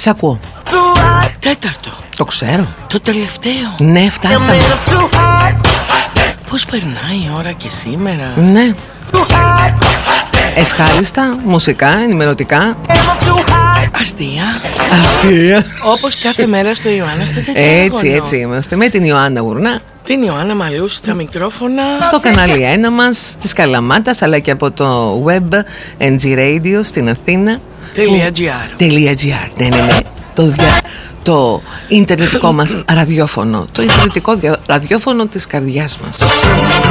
Σ' ακούω. Τέταρτο. Το ξέρω. Το τελευταίο. Ναι, φτάσαμε. Πώς περνάει η ώρα και σήμερα. Ναι. Ευχάριστα, μουσικά, ενημερωτικά. Αστεία. Όπως κάθε μέρα στο Ιωάννα στο τετράγωνο. Έτσι είμαστε. Με την Ιωάννα Γουρνά. Την Ιωάννα Μαλούς στα μικρόφωνα. Στο κανάλι 1 μας της Καλαμάτας, αλλά και από το web NG Radio στην Αθήνα. .gr. Ναι. Το ιντερνετικό μας ραδιόφωνο. Το ιντερνετικό ραδιόφωνο της καρδιάς μας.